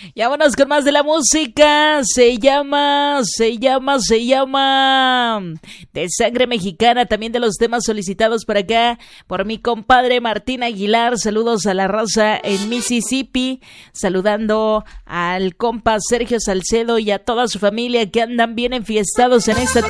Y vámonos con más de la música. Se llama De Sangre Mexicana, también de los temas solicitados por acá, por mi compadre Martín Aguilar. Saludos a la raza en Mississippi, saludando al compa Sergio Salcedo y a toda su familia que andan bien enfiestados en esta